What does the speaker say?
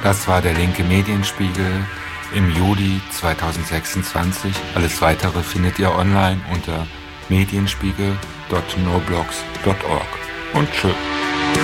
Das war der linke Medienspiegel im Juli 2026. Alles Weitere findet ihr online unter medienspiegel.noblogs.org. Und tschüss.